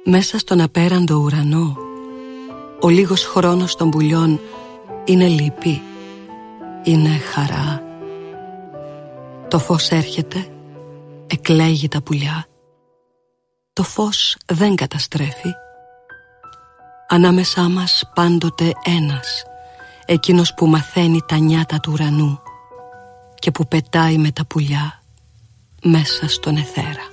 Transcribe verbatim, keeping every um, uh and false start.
Μέσα στον απέραντο ουρανό, ο λίγος χρόνος των πουλιών είναι λύπη, είναι χαρά. Το φως έρχεται, εκλέγει τα πουλιά. Το φως δεν καταστρέφει. Ανάμεσά μας πάντοτε ένας, εκείνος που μαθαίνει τα νιάτα του ουρανού και που πετάει με τα πουλιά μέσα στον αιθέρα.